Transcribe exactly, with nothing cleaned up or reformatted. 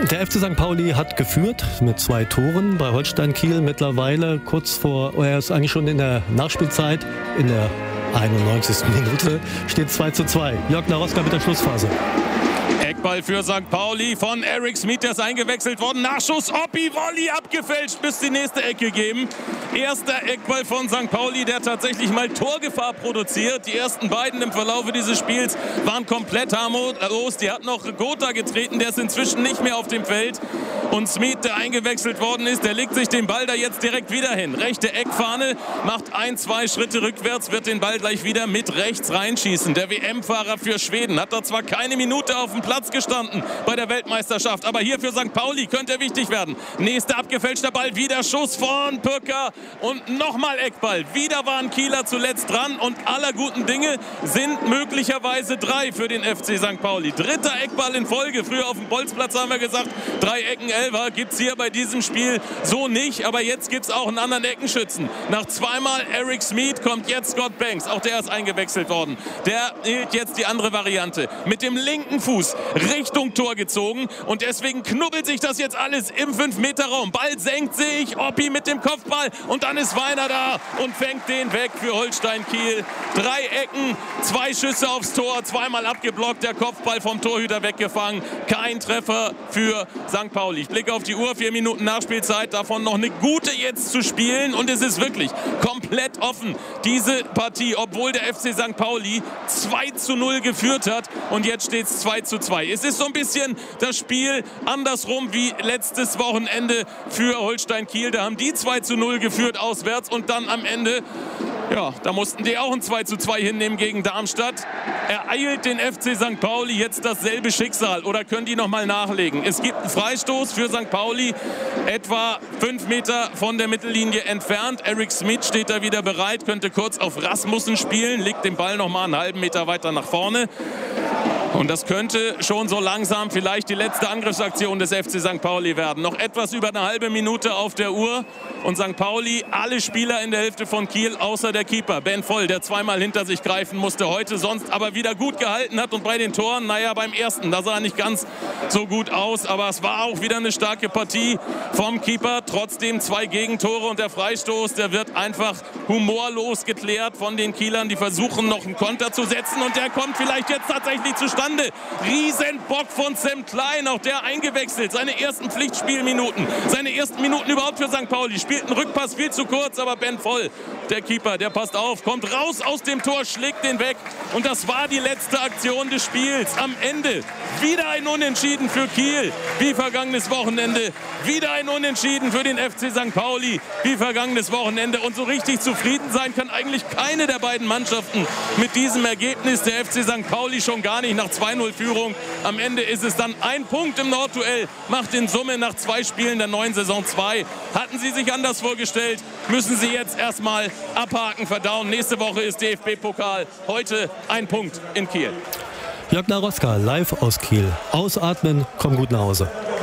Der F C Sankt Pauli hat geführt mit zwei Toren bei Holstein Kiel mittlerweile kurz vor, er ist eigentlich schon in der Nachspielzeit, in der einundneunzigsten Minute steht zwei zu zwei. Jörg Naroska mit der Schlussphase. Eckball für Sankt Pauli von Eric Smith, der ist eingewechselt worden. Nachschuss, Oppi, Volley abgefälscht, müsste die nächste Ecke geben. Erster Eckball von Sankt Pauli, der tatsächlich mal Torgefahr produziert. Die ersten beiden im Verlaufe dieses Spiels waren komplett harmlos. Die hat noch Gotha getreten, der ist inzwischen nicht mehr auf dem Feld. Und Smith, der eingewechselt worden ist, der legt sich den Ball da jetzt direkt wieder hin. Rechte Eckfahne, macht ein, zwei Schritte rückwärts, wird den Ball gleich wieder mit rechts reinschießen. Der W M-Fahrer für Schweden hat da zwar keine Minute auf dem Platz gestanden bei der Weltmeisterschaft, aber hier für Sankt Pauli könnte er wichtig werden. Nächster abgefälschter Ball, wieder Schuss von Pürker und nochmal Eckball. Wieder waren Kieler zuletzt dran und aller guten Dinge sind möglicherweise drei für den F C Sankt Pauli. Dritter Eckball in Folge. Früher auf dem Bolzplatz haben wir gesagt, drei Ecken, Elfer gibt es hier bei diesem Spiel so nicht, aber jetzt gibt es auch einen anderen Eckenschützen. Nach zweimal Eric Smith kommt jetzt Scott Banks, auch der ist eingewechselt worden. Der hielt jetzt die andere Variante. Mit dem linken Fuß Richtung Tor gezogen und deswegen knubbelt sich das jetzt alles im fünf Meter Raum. Ball senkt sich, Oppi mit dem Kopfball und dann ist Weiner da und fängt den weg für Holstein Kiel. Drei Ecken, zwei Schüsse aufs Tor, zweimal abgeblockt, der Kopfball vom Torhüter weggefangen. Kein Treffer für Sankt Pauli. Ich blicke auf die Uhr, vier Minuten Nachspielzeit, davon noch eine gute jetzt zu spielen und es ist wirklich komplett offen, diese Partie, obwohl der F C Sankt Pauli zwei zu null geführt hat und jetzt steht es zwei zu zwei. Es ist so ein bisschen das Spiel andersrum wie letztes Wochenende für Holstein Kiel. Da haben die zwei zu null geführt auswärts und dann am Ende, ja, da mussten die auch ein zwei zu zwei hinnehmen gegen Darmstadt. Ereilt den F C Sankt Pauli jetzt dasselbe Schicksal oder können die noch mal nachlegen? Es gibt einen Freistoß für Sankt Pauli, etwa fünf Meter von der Mittellinie entfernt. Eric Smith steht da wieder bereit, könnte kurz auf Rasmussen spielen, legt den Ball noch mal einen halben Meter weiter nach vorne. Und das könnte schon so langsam vielleicht die letzte Angriffsaktion des F C Sankt Pauli werden. Noch etwas über eine halbe Minute auf der Uhr. Und Sankt Pauli, alle Spieler in der Hälfte von Kiel, außer der Keeper, Ben Voll, der zweimal hinter sich greifen musste heute, sonst aber wieder gut gehalten hat. Und bei den Toren, naja, beim ersten, da sah er nicht ganz so gut aus. Aber es war auch wieder eine starke Partie vom Keeper. Trotzdem zwei Gegentore und der Freistoß, der wird einfach humorlos geklärt von den Kielern. Die versuchen noch einen Konter zu setzen und der kommt vielleicht jetzt tatsächlich zustande. Riesenbock von Sam Klein, auch der eingewechselt. Seine ersten Pflichtspielminuten, seine ersten Minuten überhaupt für Sankt Pauli. Spielt einen Rückpass viel zu kurz, aber Ben Voll, der Keeper, der passt auf, kommt raus aus dem Tor, schlägt den weg. Und das war die letzte Aktion des Spiels. Am Ende wieder ein Unentschieden für Kiel, wie vergangenes Wochenende. Wieder ein Unentschieden für den F C Sankt Pauli, wie vergangenes Wochenende. Und so richtig zufrieden sein kann eigentlich keine der beiden Mannschaften mit diesem Ergebnis. Der F C Sankt Pauli schon gar nicht nach zwei null Führung. Am Ende ist es dann ein Punkt im Nordduell, macht in Summe nach zwei Spielen der neuen Saison zwei. Hatten Sie sich anders vorgestellt, müssen Sie jetzt erstmal abhaken, verdauen. Nächste Woche ist D F B-Pokal. Heute ein Punkt in Kiel. Jörg Naroska, live aus Kiel. Ausatmen, komm gut nach Hause.